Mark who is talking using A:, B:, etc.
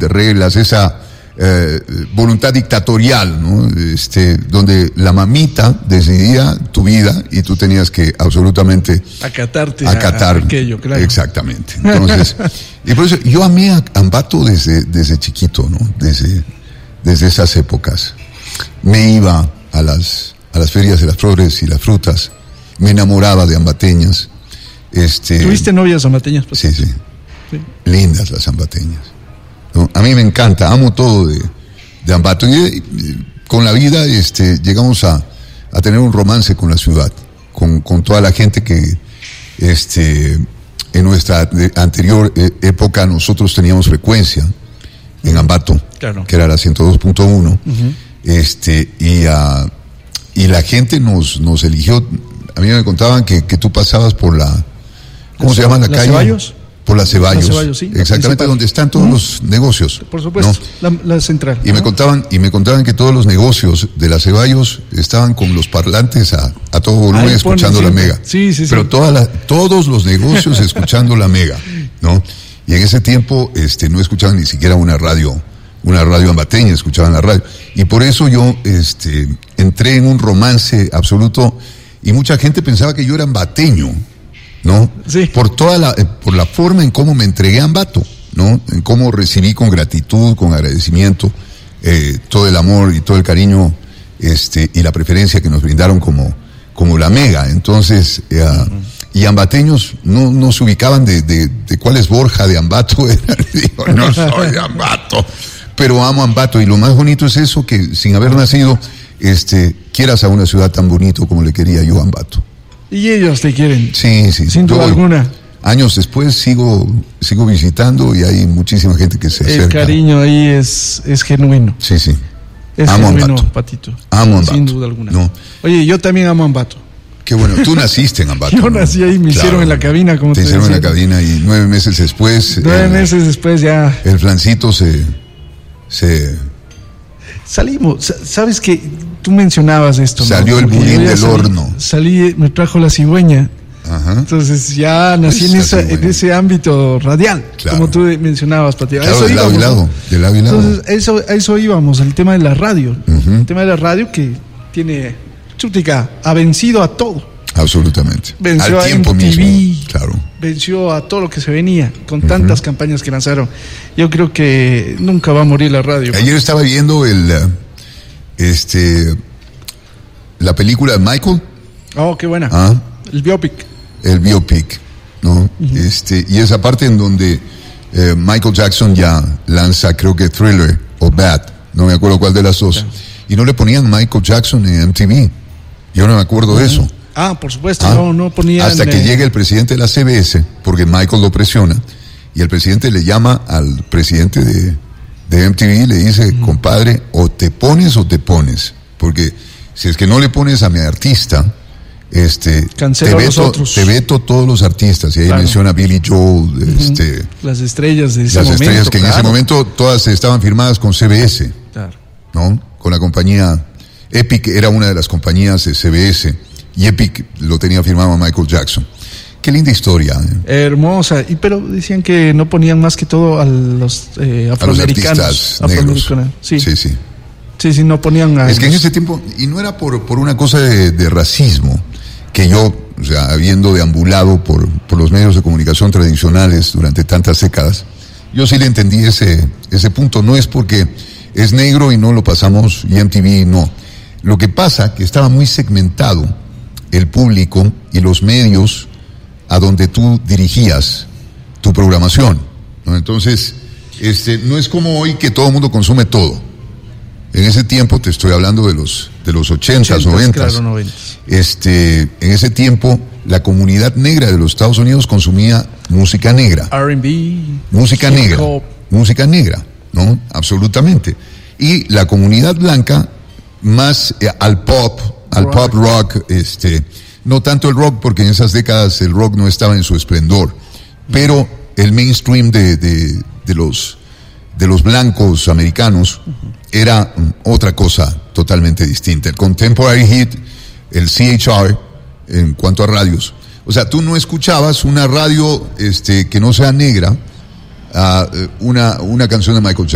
A: de reglas, esa voluntad dictatorial, ¿no? Donde la mamita decidía tu vida y tú tenías que absolutamente acatar
B: aquello, claro.
A: Exactamente. Entonces, y por eso yo amé a Ambato desde chiquito, ¿no? Desde esas épocas. Me iba a las ferias de las flores y las frutas, me enamoraba de ambateñas.
B: ¿Tuviste novias ambateñas? Pues?
A: Sí. Lindas las ambateñas, ¿no? A mí me encanta, amo todo de Ambato. Y con la vida llegamos a tener un romance con la ciudad, con toda la gente que en nuestra anterior época nosotros teníamos frecuencia en Ambato, claro, que era la 102.1. Y la gente nos eligió. A mí me contaban que tú pasabas por la... ¿Cómo se llama la calle?
B: Ceballos.
A: Por la Ceballos.
B: La Ceballos, sí,
A: exactamente, donde están todos los negocios.
B: Por supuesto, ¿no? la central.
A: Y me contaban que todos los negocios de la Ceballos estaban con los parlantes a todo volumen escuchando la Mega.
B: Sí.
A: Pero todos los negocios escuchando la Mega, ¿no? Y en ese tiempo no escuchaban ni siquiera una radio ambateña, escuchaban la radio. Y por eso yo entré en un romance absoluto y mucha gente pensaba que yo era ambateño, ¿no?
B: Sí.
A: Por la forma en cómo me entregué a Ambato, ¿no? En cómo recibí con gratitud, con agradecimiento, todo el amor y todo el cariño, y la preferencia que nos brindaron como la Mega. Entonces, y ambateños no se ubicaban de cuál es Borja de Ambato. Digo, no soy de Ambato, pero amo Ambato. Y lo más bonito es eso, que sin haber nacido, quieras a una ciudad tan bonito como le quería yo a Ambato.
B: Y ellos te quieren.
A: Sí.
B: Sin duda alguna.
A: Años después sigo visitando y hay muchísima gente que se acerca.
B: El cariño ahí es genuino.
A: Sí.
B: Es
A: amo
B: genuino,
A: Ambato.
B: Patito.
A: Amo Ambato.
B: Sin duda alguna.
A: No.
B: Oye, yo también amo Ambato.
A: Qué bueno, tú naciste en Ambato.
B: Yo nací ahí, me hicieron en la cabina, como te
A: hicieron
B: decía.
A: en la cabina y 9 meses después.
B: 9 meses después ya.
A: El flancito se
B: salimos. ¿Sabes qué? Tú mencionabas esto.
A: Salió, ¿no? El budín del horno.
B: Me trajo la cigüeña.
A: Ajá.
B: Entonces ya nací en ese ámbito radial, claro, como tú mencionabas, Pati.
A: Claro, de lado y lado.
B: Entonces a eso íbamos, el tema de la radio. El tema de la radio que tiene, chútica, ha vencido a todo.
A: Absolutamente.
B: Venció
A: al tiempo
B: a MTV,
A: mismo. Claro.
B: Venció a todo lo que se venía, con tantas campañas que lanzaron. Yo creo que nunca va a morir la radio.
A: Ayer estaba viendo la película de Michael.
B: Oh, qué buena. El biopic, ¿no? Y esa parte en donde Michael Jackson ya lanza, creo que Thriller o Bad, no me acuerdo cuál de las dos, y no le ponían Michael Jackson en MTV. Yo no me acuerdo de eso. Por supuesto, no ponían.
A: Hasta que llega el presidente de la CBS, porque Michael lo presiona, y el presidente le llama al presidente de MTV y le dice, compadre, o te pones, porque si es que no le pones a mi artista, te veto todos los artistas. Y ahí menciona Billy Joel,
B: las estrellas de ese
A: las
B: momento.
A: Estrellas que en ese momento todas estaban firmadas con CBS, ¿no? Con la compañía Epic, era una de las compañías de CBS, y Epic lo tenía firmado a Michael Jackson. Qué linda historia.
B: Hermosa. Pero decían que no ponían más que todo a los afroamericanos.
A: A los artistas negros.
B: Sí, no ponían a...
A: Es que en ese tiempo, y no era por una cosa de racismo, que yo, o sea, habiendo deambulado por los medios de comunicación tradicionales durante tantas décadas, yo sí le entendí ese punto. No es porque es negro y no lo pasamos, y MTV no. Lo que pasa que estaba muy segmentado el público y los medios a donde tú dirigías tu programación, ¿no? Entonces, no es como hoy que todo el mundo consume todo. En ese tiempo, te estoy hablando de los 80s, 90s.
B: Claro, 90s.
A: En ese tiempo, la comunidad negra de los Estados Unidos consumía música negra.
B: R&B.
A: Música negra, ¿no? Absolutamente. Y la comunidad blanca, más al pop rock, no tanto el rock, porque en esas décadas el rock no estaba en su esplendor, pero el mainstream de los blancos americanos era otra cosa totalmente distinta. El contemporary hit, el CHR, en cuanto a radios. O sea, tú no escuchabas una radio que no sea negra, una canción de Michael Jackson.